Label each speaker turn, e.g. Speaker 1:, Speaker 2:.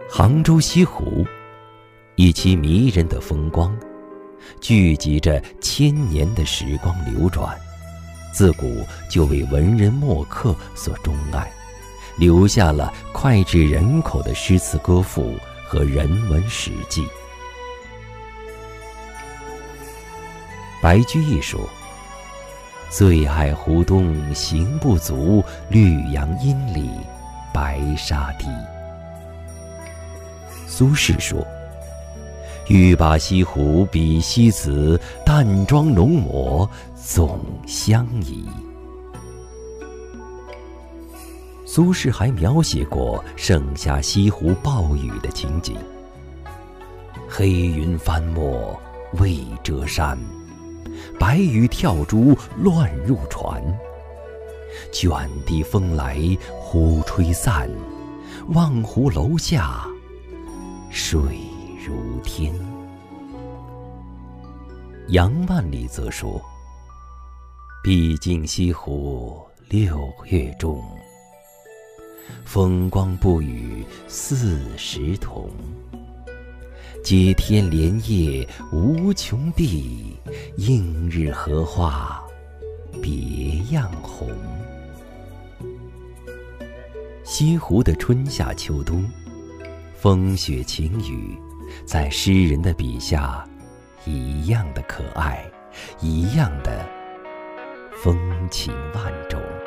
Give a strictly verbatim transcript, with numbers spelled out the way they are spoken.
Speaker 1: 杭州西湖，一期迷人的风光，聚集着千年的时光流转，自古就为文人墨客所钟爱，留下了脍炙人口的诗词歌赋和人文史记。白居易说：“醉爱湖东行不足，绿杨阴里白沙堤。”苏轼说：“欲把西湖比西子，淡妆浓抹总相宜。”苏轼还描写过盛夏西湖暴雨的情景：“黑云翻墨未遮山，白雨跳珠乱入船。卷地风来忽吹散，望湖楼下水如天。”杨万里则说：“毕竟西湖六月中，风光不与四时同。接天莲叶无穷碧，映日荷花别样红。”西湖的春夏秋冬，风雪晴雨，在诗人的笔下一样的可爱，一样的风情万种。